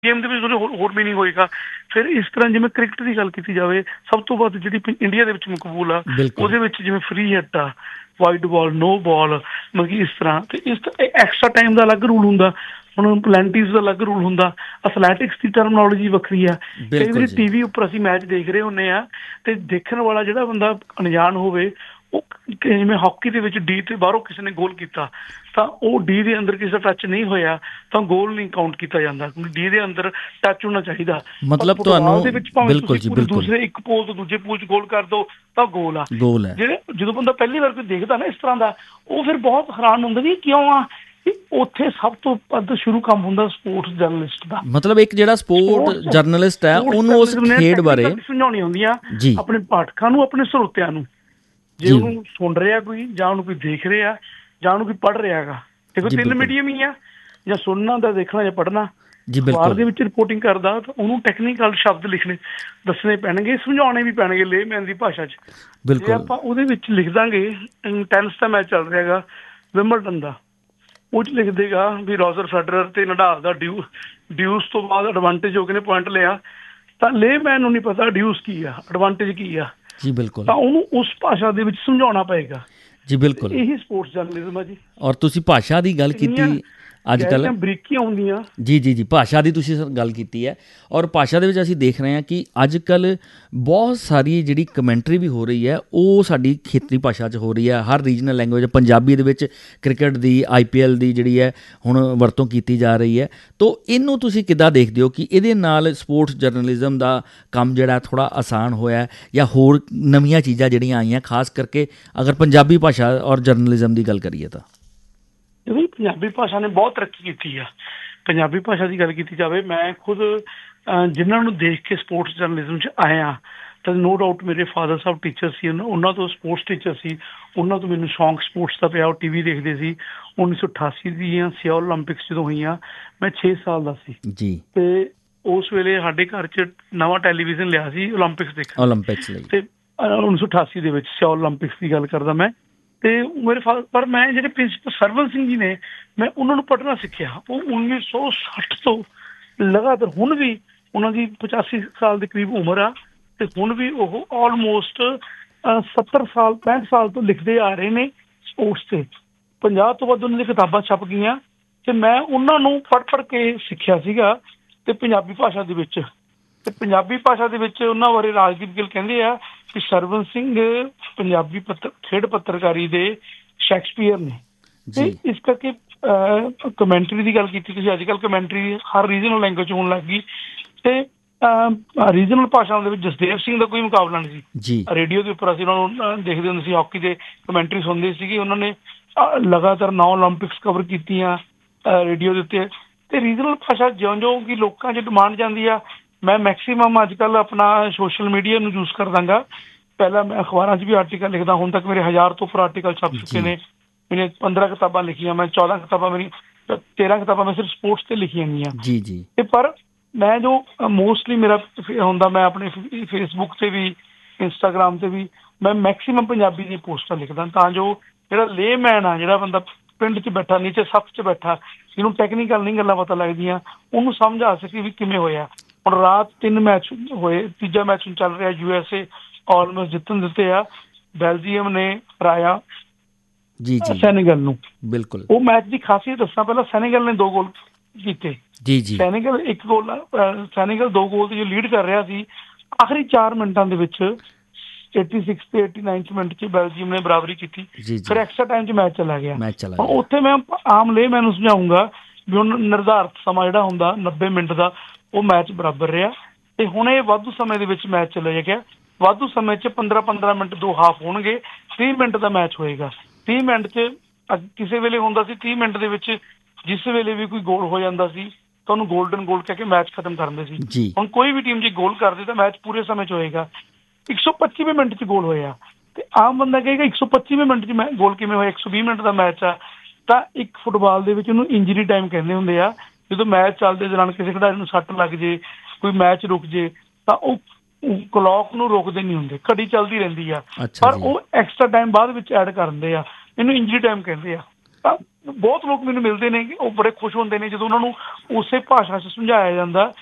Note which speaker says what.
Speaker 1: Game ਦੇ ਵਿੱਚ ਹੋਰ ਮੀਨਿੰਗ ਹੋਏਗਾ। ਫਿਰ ਇਸ ਤਰ੍ਹਾਂ ਜਿਵੇਂ ਕ੍ਰਿਕਟ ਦੀ ਗੱਲ ਕੀਤੀ ਜਾਵੇ, ਸਭ ਤੋਂ ਵੱਧ ਜਿਹੜੀ ਇੰਡੀਆ ਦੇ ਵਿੱਚ ਮਕਬੂਲ ਆ ਉਹਦੇ ਵਿੱਚ ਜਿਵੇਂ ਫਰੀ ਹਿੱਟ ਆ, ਵਾਈਡ ਬਾਲ, ਨੋ ਬਾਲ, ਮਤਲਬ ਕਿ ਇਸ ਤਰ੍ਹਾਂ। ਤੇ ਇਸ ਐਕਸਟਰਾ ਟਾਈਮ ਦਾ ਅਲੱਗ ਰੂਲ ਹੁੰਦਾ, ਹੁਣ ਪਲੈਂਟੀਜ਼ ਦਾ ਅਲੱਗ ਰੂਲ ਹੁੰਦਾ, ਅਥਲੈਟਿਕਸ ਦੀ ਟਰਮਨੋਲੋਜੀ ਵੱਖਰੀ ਆ। ਕਈ ਵਾਰੀ ਟੀਵੀ ਉੱਪਰ ਅਸੀਂ ਮੈਚ ਦੇਖ ਰਹੇ ਹੁੰਦੇ ਆ ਤੇ ਦੇਖਣ ਵਾਲਾ ਜਿਹੜਾ ਬੰਦਾ ਅਣਜਾਣ ਹੋਵੇ, ਉਹ ਜਿਵੇਂ ਹਾਕੀ ਦੇ ਵਿੱਚ ਡੀ ਤੇ ਬਾਹਰੋਂ ਕਿਸੇ ਨੇ ਗੋਲ ਕੀਤਾ ਤਾਂ ਉਹ ਡੀ ਦੇ ਅੰਦਰ ਕਿਸੇ ਦਾ ਟੱਚ ਨਹੀਂ ਹੋਇਆ ਤਾਂ ਗੋਲ ਨਹੀਂ ਕਾਊਂਟ ਕੀਤਾ ਜਾਂਦਾ, ਕਿਉਂਕਿ ਡੀ ਦੇ ਅੰਦਰ ਟੱਚ ਹੋਣਾ ਚਾਹੀਦਾ।
Speaker 2: ਮਤਲਬ ਤੁਹਾਨੂੰ
Speaker 1: ਦੇ ਵਿੱਚ ਭਾਵੇਂ ਤੁਸੀਂ ਦੂਸਰੇ ਇੱਕ ਪੋਲ ਤੋਂ ਦੂਜੇ ਪੋਲ 'ਚ ਗੋਲ ਕਰ ਦਿਓ ਤਾਂ ਗੋਲ ਆ। ਜਿਹੜੇ ਜਦੋਂ ਬੰਦਾ ਪਹਿਲੀ ਵਾਰ ਕੋਈ ਦੇਖਦਾ ਨਾ ਇਸ ਤਰ੍ਹਾਂ ਦਾ, ਉਹ ਫਿਰ ਬਹੁਤ ਹੈਰਾਨ ਹੁੰਦਾ ਵੀ ਕਿਉਂ ਆ। ਉੱਥੇ ਸਭ ਤੋਂ ਵੱਧ ਸ਼ੁਰੂ ਕੰਮ ਹੁੰਦਾ ਸਪੋਰਟਸ ਜਰਨਲਿਸਟ ਦਾ।
Speaker 2: ਮਤਲਬ ਇੱਕ ਜਿਹੜਾ ਸਪੋਰਟ ਜਰਨਲਿਸਟ ਹੈ ਉਹਨੂੰ ਉਸ ਖੇਡ ਬਾਰੇ
Speaker 1: ਸਮਝਾਉਣੀ ਹੁੰਦੀ ਆ ਆਪਣੇ ਪਾਠਕਾਂ ਨੂੰ, ਆਪਣੇ ਸਰੋਤਿਆਂ ਨੂੰ, ਜੇ ਉਹਨੂੰ ਸੁਣ ਰਿਹਾ ਕੋਈ ਜਾਂ ਉਹਨੂੰ ਕੋਈ ਦੇਖ ਰਿਹਾ ਜਾਂ ਉਹਨੂੰ ਕੋਈ ਪੜ੍ਹ ਰਿਹਾ ਹੈਗਾ। ਦੇਖੋ ਤਿੰਨ ਮੀਡੀਅਮ ਹੀ ਆ, ਜਾਂ ਸੁਣਨਾ ਦਾ, ਦੇਖਣਾ ਜਾਂ ਪੜ੍ਹਨਾ। ਅਖਬਾਰ ਦੇ ਵਿੱਚ ਰਿਪੋਰਟਿੰਗ ਕਰਦਾ ਤਾਂ ਉਹਨੂੰ ਟੈਕਨੀਕਲ ਸ਼ਬਦ ਲਿਖਣੇ ਦੱਸਣੇ ਪੈਣਗੇ, ਸਮਝਾਉਣੇ ਵੀ ਪੈਣਗੇ ਲੇਮੈਨ ਦੀ ਭਾਸ਼ਾ 'ਚ। ਜੇ ਆਪਾਂ ਉਹਦੇ ਵਿੱਚ ਲਿਖ ਦਾਂਗੇ, ਟੈਨਿਸ ਦਾ ਮੈਚ ਚੱਲ ਰਿਹਾ ਹੈਗਾ ਵਿੰਬਲਡਨ ਦਾ, ਉਹ 'ਚ ਲਿਖ ਦੇਗਾ ਵੀ ਰੋਜਰ ਫੈਡਰਰ ਤੇ ਨਡਾਲ ਦਾ ਡਿਊਸ ਤੋਂ ਬਾਅਦ ਐਡਵਾਂਟੇਜ ਹੋ ਕੇ ਨੇ ਪੁਆਇੰਟ ਲਿਆ, ਤਾਂ ਲੇਮੈਨ ਨੂੰ ਨਹੀਂ ਪਤਾ ਡਿਊਸ ਕੀ ਆ, ਐਡਵਾਂਟੇਜ ਕੀ ਆ।
Speaker 2: ਜੀ ਬਿਲਕੁਲ,
Speaker 1: ਤਾਂ ਉਹਨੂੰ ਉਸ ਭਾਸ਼ਾ ਦੇ ਵਿੱਚ ਸਮਝਾਉਣਾ ਪਏਗਾ।
Speaker 2: ਜੀ ਬਿਲਕੁਲ,
Speaker 1: ਇਹੀ ਸਪੋਰਟਸ ਜਰਨਲਿਜ਼ਮ ਆ ਜੀ।
Speaker 2: ਔਰ ਤੁਸੀਂ ਭਾਸ਼ਾ ਦੀ ਗੱਲ ਕੀਤੀ ਅੱਜ ਕੱਲ੍ਹ,
Speaker 1: ਬਰੀਕੀਆਂ ਹੁੰਦੀਆਂ।
Speaker 2: ਜੀ ਭਾਸ਼ਾ ਦੀ ਤੁਸੀਂ ਗੱਲ ਕੀਤੀ ਹੈ, ਔਰ ਭਾਸ਼ਾ ਦੇ ਵਿੱਚ ਅਸੀਂ ਦੇਖ ਰਹੇ ਹਾਂ ਕਿ ਅੱਜ ਕੱਲ੍ਹ ਬਹੁਤ ਸਾਰੀ ਜਿਹੜੀ ਕਮੈਂਟਰੀ ਵੀ ਹੋ ਰਹੀ ਹੈ ਉਹ ਸਾਡੀ ਖੇਤਰੀ ਭਾਸ਼ਾ 'ਚ ਹੋ ਰਹੀ ਹੈ। ਹਰ ਰੀਜਨਲ ਲੈਂਗੁਏਜ, ਪੰਜਾਬੀ ਦੇ ਵਿੱਚ ਕ੍ਰਿਕਟ ਦੀ, IPL ਦੀ ਜਿਹੜੀ ਹੈ ਹੁਣ ਵਰਤੋਂ ਕੀਤੀ ਜਾ ਰਹੀ ਹੈ। ਤਾਂ ਇਹਨੂੰ ਤੁਸੀਂ ਕਿੱਦਾਂ ਦੇਖਦੇ ਹੋ ਕਿ ਇਹਦੇ ਨਾਲ ਸਪੋਰਟਸ ਜਰਨਲਿਜ਼ਮ ਦਾ ਕੰਮ ਜਿਹੜਾ ਥੋੜ੍ਹਾ ਆਸਾਨ ਹੋਇਆ ਜਾਂ ਹੋਰ ਨਵੀਆਂ ਚੀਜ਼ਾਂ ਜਿਹੜੀਆਂ ਆਈਆਂ, ਖਾਸ ਕਰਕੇ ਅਗਰ ਪੰਜਾਬੀ ਭਾਸ਼ਾ ਔਰ ਜਰਨਲਿਜ਼ਮ ਦੀ ਗੱਲ ਕਰੀਏ ਤਾਂ?
Speaker 1: ਪੰਜਾਬੀ ਭਾਸ਼ਾ ਨੇ ਬਹੁਤ ਤਰੱਕੀ ਕੀਤੀ ਆ। ਪੰਜਾਬੀ ਭਾਸ਼ਾ ਦੀ ਗੱਲ ਕੀਤੀ ਜਾਵੇ, ਮੈਂ ਖੁਦ ਜਿਨ੍ਹਾਂ ਨੂੰ ਦੇਖ ਕੇ ਸਪੋਰਟਸ ਜਰਨਲਿਜ਼ਮ 'ਚ ਆਇਆ ਤਾਂ ਨੋ ਡਾਊਟ ਮੇਰੇ ਫਾਦਰ ਸਾਹਿਬ ਟੀਚਰ ਸੀ, ਉਹਨਾਂ ਤੋਂ ਸਪੋਰਟਸ ਟੀਚਰ ਸੀ, ਉਹਨਾਂ ਤੋਂ ਮੈਨੂੰ ਸ਼ੌਂਕ ਸਪੋਰਟਸ ਦਾ ਪਿਆ। ਉਹ TV ਦੇਖਦੇ ਸੀ। 1988 ਦੀਆਂ ਸਿਓਲ ਓਲੰਪਿਕਸ ਜਦੋਂ ਹੋਈਆਂ, ਮੈਂ 6 ਸਾਲ ਦਾ ਸੀ ਜੀ, ਤੇ ਉਸ ਵੇਲੇ ਸਾਡੇ ਘਰ 'ਚ ਨਵਾਂ ਟੈਲੀਵਿਜ਼ਨ ਲਿਆ ਸੀ ਓਲੰਪਿਕਸ ਦੇਖਣ ਲਈ, ਤੇ 1988 ਦੇ ਵਿੱਚ ਸਿਓਲ ਓਲੰਪਿਕਸ ਦੀ ਗੱਲ ਕਰਦਾ ਮੈਂ। ਤੇ ਮੇਰੇ ਫਾਦਰ, ਪਰ ਮੈਂ ਜਿਹੜੇ ਪ੍ਰਿੰਸੀਪਲ ਸਰਵਨ ਸਿੰਘ ਜੀ ਨੇ, ਮੈਂ ਉਹਨਾਂ ਨੂੰ ਪੜ੍ਹਨਾ ਸਿੱਖਿਆ। ਉਹ 1960 ਤੋਂ ਲਗਾਤਾਰ, ਹੁਣ ਵੀ ਉਹਨਾਂ ਦੀ 85 ਸਾਲ ਦੇ ਕਰੀਬ ਉਮਰ ਆ, ਤੇ ਹੁਣ ਵੀ ਉਹ ਆਲਮੋਸਟ 70 ਸਾਲ 65 ਸਾਲ ਤੋਂ ਲਿਖਦੇ ਆ ਰਹੇ ਨੇ ਸਪੋਰਟਸ ਤੇ। 50 ਤੋਂ ਵੱਧ ਉਹਨਾਂ ਦੀਆਂ ਕਿਤਾਬਾਂ ਛਪ ਗਈਆਂ, ਤੇ ਮੈਂ ਉਹਨਾਂ ਨੂੰ ਪੜ੍ਹ ਕੇ ਸਿੱਖਿਆ ਸੀਗਾ ਤੇ ਪੰਜਾਬੀ ਭਾਸ਼ਾ ਦੇ ਵਿੱਚ। ਤੇ ਪੰਜਾਬੀ ਭਾਸ਼ਾ ਦੇ ਵਿੱਚ ਉਹਨਾਂ ਬਾਰੇ ਰਾਜਦੀਪ ਗਿੱਲ ਕਹਿੰਦੇ ਆ ਕਿ ਸਰਵਨ ਸਿੰਘ ਪੰਜਾਬੀ ਖੇਡ ਪੱਤਰਕਾਰੀ ਦੇ ਸ਼ੈਕਸਪੀਅਰ ਨੇ। ਤੇ ਇਸ ਕਰਕੇ ਕਮੈਂਟਰੀ ਦੀ ਗੱਲ ਕੀਤੀ ਤੁਸੀਂ, ਅੱਜ ਕੱਲ੍ਹ ਕਮੈਂਟਰੀ ਹਰ ਰੀਜਨਲ ਲੈਂਗੁਏਜ ਹੋਣ ਲੱਗ ਗਈ, ਤੇ ਰੀਜਨਲ ਭਾਸ਼ਾਵਾਂ ਦੇ ਵਿੱਚ ਜਸਦੇਵ ਸਿੰਘ ਦਾ ਕੋਈ ਮੁਕਾਬਲਾ ਨਹੀਂ ਸੀ। ਰੇਡੀਓ ਦੇ ਉੱਪਰ ਅਸੀਂ ਉਹਨਾਂ ਨੂੰ ਦੇਖਦੇ ਹੁੰਦੇ ਸੀ, ਹਾਕੀ ਦੇ ਕਮੈਂਟਰੀ ਸੁਣਦੇ ਸੀਗੇ। ਉਹਨਾਂ ਨੇ ਲਗਾਤਾਰ 9 ਓਲੰਪਿਕਸ ਕਵਰ ਕੀਤੀਆਂ ਰੇਡੀਓ ਦੇ ਉੱਤੇ। ਤੇ ਰੀਜਨਲ ਭਾਸ਼ਾ ਜਿਉਂ ਕਿ ਲੋਕਾਂ 'ਚ ਡਿਮਾਂਡ ਜਾਂਦੀ ਆ, ਮੈਂ ਮੈਕਸੀਮਮ ਅੱਜ ਕੱਲ੍ਹ ਆਪਣਾ ਸੋਸ਼ਲ ਮੀਡੀਆ ਨੂੰ ਯੂਜ਼ ਕਰ ਦਾਂਗਾ। ਪਹਿਲਾਂ ਮੈਂ ਅਖਬਾਰਾਂ 'ਚ ਵੀ ਆਰਟੀਕਲ ਲਿਖਦਾ, ਹੁਣ ਤੱਕ ਮੇਰੇ 1000 ਤੋਂ ਉੱਪਰ ਆਰਟੀਕਲ ਛਪ ਚੁੱਕੇ ਨੇ। ਮੈਨੇ 15 ਕਿਤਾਬਾਂ ਲਿਖੀਆਂ, ਮੈਂ 14 ਕਿਤਾਬਾਂ, ਮੇਰੀ 13 ਕਿਤਾਬਾਂ ਮੈਂ ਸਿਰਫ ਸਪੋਰਟਸ ਤੇ ਲਿਖੀਆਂ ਗਈਆਂ ਜੀ। ਤੇ ਪਰ ਮੈਂ ਜੋ ਮੋਸਟਲੀ ਮੇਰਾ ਹੁੰਦਾ, ਮੈਂ ਆਪਣੇ ਫੇਸਬੁੱਕ ਤੇ ਵੀ, ਇੰਸਟਾਗ੍ਰਾਮ ਤੇ ਵੀ ਮੈਂ ਮੈਕਸੀਮਮ ਪੰਜਾਬੀ ਦੀਆਂ ਪੋਸਟਾਂ ਲਿਖਦਾ, ਤਾਂ ਜੋ ਜਿਹੜਾ ਲੇਮੈਨ ਆ, ਜਿਹੜਾ ਬੰਦਾ ਪਿੰਡ 'ਚ ਬੈਠਾ, ਨੀਚੇ ਸੱਥ 'ਚ ਬੈਠਾ, ਜਿਹਨੂੰ ਟੈਕਨੀਕਲ ਨਹੀਂ ਗੱਲਾਂ ਪਤਾ ਲੱਗਦੀਆਂ, ਉਹਨੂੰ ਸਮਝ ਆ ਸਕੇ ਵੀ ਕਿਵੇਂ ਹੋਇਆ। ਹੁਣ ਰਾਤ 3 ਮੈਚ ਹੋਏ, ਤੀਜਾ ਮੈਚ ਹੁਣ ਚੱਲ ਰਿਹਾ। USA ਆਲਮੋਸਟ ਜਿੱਤਣ ਦਿੱਤੇ ਆ, ਬੈਲਜੀਅਮ ਨੇ ਹਰਾਇਆ ਸੈਨੇਗਲ ਨੂੰ। ਬਿਲਕੁਲ, ਉਹ ਮੈਚ ਦੀ ਖਾਸੀਅਤ ਦੱਸਾਂ, ਪਹਿਲਾਂ ਸੈਨੇਗਲ ਨੇ 2 ਗੋਲ ਕੀਤੇ ਜੀ। ਸੈਨੇਗਲ 1 ਗੋਲ, ਸੈਨੇਗਲ 2 ਗੋਲ ਤੇ ਜੋ ਲੀਡ ਕਰ ਰਿਹਾ ਸੀ, ਆਖਰੀ 4 ਮਿੰਟਾਂ ਦੇ ਵਿੱਚ 86 ਤੇ 89 ਮਿੰਟ 'ਚ ਬੈਲਜੀਅਮ ਨੇ ਬਰਾਬਰੀ ਕੀਤੀ। ਫਿਰ ਐਕਸਟਰਾ ਟਾਈਮ 'ਚ ਮੈਚ ਚਲਾ ਗਿਆ। ਉੱਥੇ ਮੈਂ ਆਮ ਲੇਮੈਨ ਨੂੰ ਸਮਝਾਊਂਗਾ ਵੀ ਹੁਣ ਨਿਰਧਾਰਿਤ ਸਮਾਂ ਜਿਹੜਾ ਹੁੰਦਾ 90 ਮਿੰਟ ਦਾ, ਉਹ ਮੈਚ ਬਰਾਬਰ ਰਿਹਾ। ਤੇ ਹੁਣ ਇਹ ਵਾਧੂ ਸਮੇਂ ਦੇ ਵਿੱਚ ਮੈਚ ਚਲਾ ਗਿਆ। ਵਾਧੂ ਸਮੇਂ 'ਚ 15-15 ਮਿੰਟ 2 ਹਾਫ ਹੋਣਗੇ, 30 ਮਿੰਟ ਦਾ ਮੈਚ ਹੋਏਗਾ। 30 ਮਿੰਟ 'ਚ ਕਿਸੇ ਵੇਲੇ ਹੁੰਦਾ ਸੀ 30 ਮਿੰਟ ਦੇ ਵਿੱਚ ਜਿਸ ਵੇਲੇ ਵੀ ਕੋਈ ਗੋਲ ਹੋ ਜਾਂਦਾ ਸੀ ਤਾਂ ਉਹਨੂੰ ਗੋਲਡਨ ਗੋਲ ਕਹਿ ਕੇ ਮੈਚ ਖਤਮ ਕਰਦੇ ਸੀ। ਹੁਣ ਕੋਈ ਵੀ ਟੀਮ ਜੇ ਗੋਲ ਕਰਦੇ ਤਾਂ ਮੈਚ ਪੂਰੇ ਸਮੇਂ 'ਚ ਹੋਏਗਾ। 125ਵੇਂ ਮਿੰਟ 'ਚ ਗੋਲ ਹੋਇਆ, ਤੇ ਆਮ ਬੰਦਾ ਕਹੇਗਾ 125ਵੇਂ ਮਿੰਟ 'ਚ ਗੋਲ ਕਿਵੇਂ ਹੋਇਆ, 120 ਮਿੰਟ ਦਾ ਮੈਚ ਆ। ਤਾਂ ਇੱਕ ਫੁੱਟਬਾਲ ਦੇ ਵਿੱਚ ਉਹਨੂੰ ਇੰਜਰੀ ਟਾਈਮ ਕਹਿੰਦੇ ਹੁੰਦੇ ਆ। ਜਦੋਂ ਮੈਚ ਚੱਲਦੇ ਦੌਰਾਨ ਕਿਸੇ ਖਿਡਾਰੀ ਨੂੰ ਸੱਟ ਲੱਗ ਜੇ, ਕੋਈ ਮੈਚ ਰੁਕ ਜੇ, ਤਾਂ ਉਹ ਕਲੌਕ ਨੂੰ ਰੋਕਦੇ ਨਹੀਂ ਹੁੰਦੇ, ਘੜੀ ਚੱਲਦੀ ਰਹਿੰਦੀ ਆ, ਪਰ ਉਹ ਐਕਸਟਰਾ ਟਾਈਮ ਬਾਅਦ ਵਿੱਚ ਐਡ ਕਰ ਦਿੰਦੇ ਆ, ਇਹਨੂੰ ਇੰਜਰੀ ਟਾਈਮ ਕਹਿੰਦੇ ਆ। ਤਾਂ ਬਹੁਤ ਲੋਕ ਮੈਨੂੰ ਮਿਲਦੇ ਨੇ ਕਿ ਉਹ ਬੜੇ ਖੁਸ਼ ਹੁੰਦੇ ਨੇ ਜਦੋਂ ਉਹਨਾਂ ਨੂੰ ਉਸੇ ਭਾਸ਼ਾ 'ਚ ਸਮਝਾਇਆ ਜਾਂਦਾ